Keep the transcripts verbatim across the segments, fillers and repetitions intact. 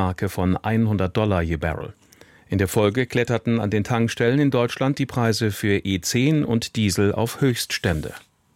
Zielmarke von hundert Dollar je Barrel. In der Folge kletterten an den Tankstellen in Deutschland die Preise für E zehn und Diesel auf Höchststände.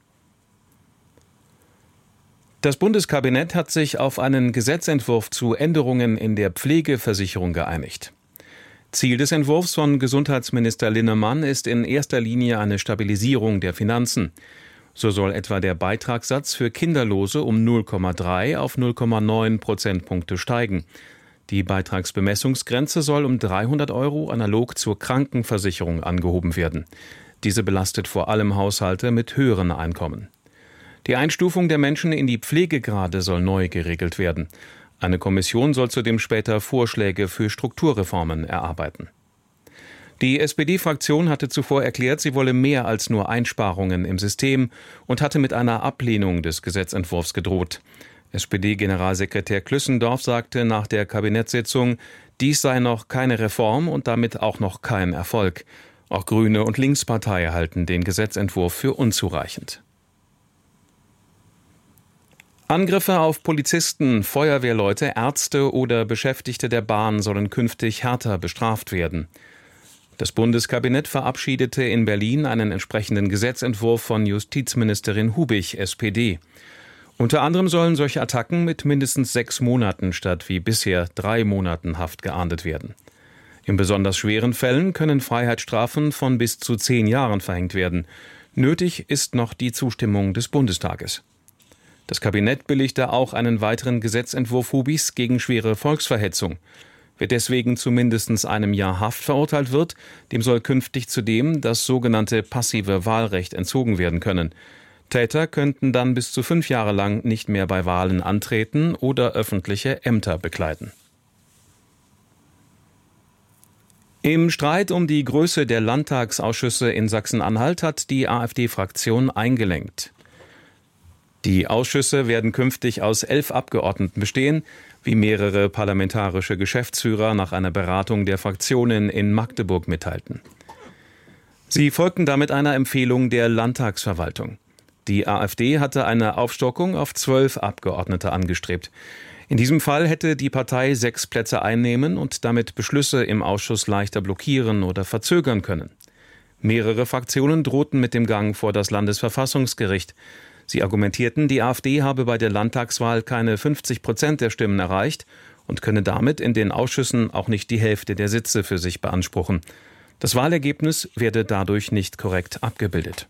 Das Bundeskabinett hat sich auf einen Gesetzentwurf zu Änderungen in der Pflegeversicherung geeinigt. Ziel des Entwurfs von Gesundheitsminister Linnemann ist in erster Linie eine Stabilisierung der Finanzen. So soll etwa der Beitragssatz für Kinderlose um null Komma drei auf null Komma neun Prozentpunkte steigen. Die Beitragsbemessungsgrenze soll um dreihundert Euro analog zur Krankenversicherung angehoben werden. Diese belastet vor allem Haushalte mit höheren Einkommen. Die Einstufung der Menschen in die Pflegegrade soll neu geregelt werden. Eine Kommission soll zudem später Vorschläge für Strukturreformen erarbeiten. Die S P D-Fraktion hatte zuvor erklärt, sie wolle mehr als nur Einsparungen im System und hatte mit einer Ablehnung des Gesetzentwurfs gedroht. S P D-Generalsekretär Klüssendorf sagte nach der Kabinettssitzung, dies sei noch keine Reform und damit auch noch kein Erfolg. Auch Grüne und Linkspartei halten den Gesetzentwurf für unzureichend. Angriffe auf Polizisten, Feuerwehrleute, Ärzte oder Beschäftigte der Bahn sollen künftig härter bestraft werden. Das Bundeskabinett verabschiedete in Berlin einen entsprechenden Gesetzentwurf von Justizministerin Hubig, S P D. Unter anderem sollen solche Attacken mit mindestens sechs Monaten statt wie bisher drei Monaten Haft geahndet werden. In besonders schweren Fällen können Freiheitsstrafen von bis zu zehn Jahren verhängt werden. Nötig ist noch die Zustimmung des Bundestages. Das Kabinett billigte auch einen weiteren Gesetzentwurf Hubigs gegen schwere Volksverhetzung. Wer deswegen zu mindestens einem Jahr Haft verurteilt wird, dem soll künftig zudem das sogenannte passive Wahlrecht entzogen werden können. Täter könnten dann bis zu fünf Jahre lang nicht mehr bei Wahlen antreten oder öffentliche Ämter bekleiden. Im Streit um die Größe der Landtagsausschüsse in Sachsen-Anhalt hat die AfD-Fraktion eingelenkt. Die Ausschüsse werden künftig aus elf Abgeordneten bestehen, wie mehrere parlamentarische Geschäftsführer nach einer Beratung der Fraktionen in Magdeburg mitteilten. Sie folgten damit einer Empfehlung der Landtagsverwaltung. Die AfD hatte eine Aufstockung auf zwölf Abgeordnete angestrebt. In diesem Fall hätte die Partei sechs Plätze einnehmen und damit Beschlüsse im Ausschuss leichter blockieren oder verzögern können. Mehrere Fraktionen drohten mit dem Gang vor das Landesverfassungsgericht. Sie argumentierten, die AfD habe bei der Landtagswahl keine fünfzig Prozent der Stimmen erreicht und könne damit in den Ausschüssen auch nicht die Hälfte der Sitze für sich beanspruchen. Das Wahlergebnis werde dadurch nicht korrekt abgebildet.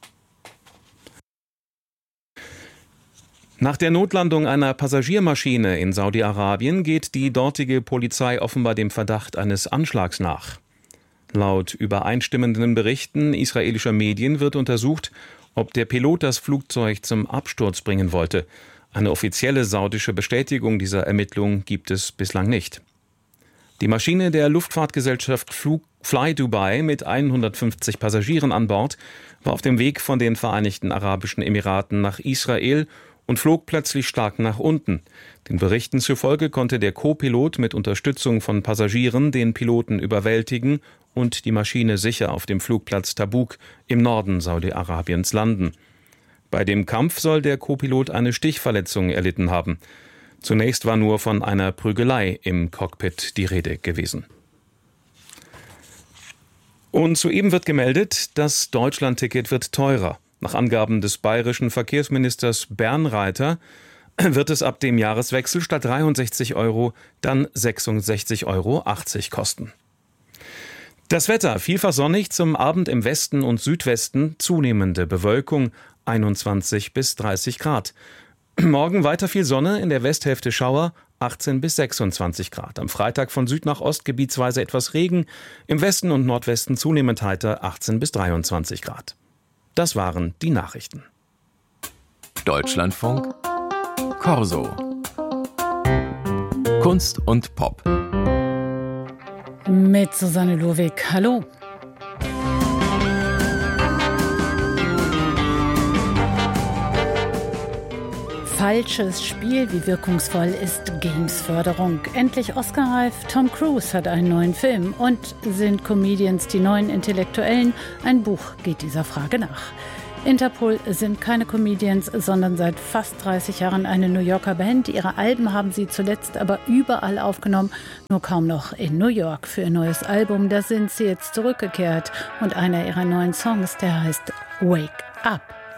Nach der Notlandung einer Passagiermaschine in Saudi-Arabien geht die dortige Polizei offenbar dem Verdacht eines Anschlags nach. Laut übereinstimmenden Berichten israelischer Medien wird untersucht, ob der Pilot das Flugzeug zum Absturz bringen wollte. Eine offizielle saudische Bestätigung dieser Ermittlung gibt es bislang nicht. Die Maschine der Luftfahrtgesellschaft Fly Dubai mit hundertfünfzig Passagieren an Bord war auf dem Weg von den Vereinigten Arabischen Emiraten nach Israel und flog plötzlich stark nach unten. Den Berichten zufolge konnte der Co-Pilot mit Unterstützung von Passagieren den Piloten überwältigen und die Maschine sicher auf dem Flugplatz Tabuk im Norden Saudi-Arabiens landen. Bei dem Kampf soll der Co-Pilot eine Stichverletzung erlitten haben. Zunächst war nur von einer Prügelei im Cockpit die Rede gewesen. Und soeben wird gemeldet, das Deutschlandticket wird teurer. Nach Angaben des bayerischen Verkehrsministers Bernreiter wird es ab dem Jahreswechsel statt dreiundsechzig Euro dann sechsundsechzig Euro achtzig kosten. Das Wetter vielfach sonnig, zum Abend im Westen und Südwesten zunehmende Bewölkung, einundzwanzig bis dreißig Grad. Morgen weiter viel Sonne, in der Westhälfte Schauer, achtzehn bis sechsundzwanzig Grad. Am Freitag von Süd nach Ost gebietsweise etwas Regen, im Westen und Nordwesten zunehmend heiter, achtzehn bis dreiundzwanzig Grad. Das waren die Nachrichten. Deutschlandfunk Corso. Kunst und Pop. Mit Susanne Lurwig. Hallo. Falsches Spiel, wie wirkungsvoll ist Games-Förderung? Endlich Oscar-reif, Tom Cruise hat einen neuen Film und sind Comedians die neuen Intellektuellen? Ein Buch geht dieser Frage nach. Interpol sind keine Comedians, sondern seit fast dreißig Jahren eine New Yorker Band. Ihre Alben haben sie zuletzt aber überall aufgenommen, nur kaum noch in New York. Für ihr neues Album, da sind sie jetzt zurückgekehrt. Und einer ihrer neuen Songs, der heißt Wake Up.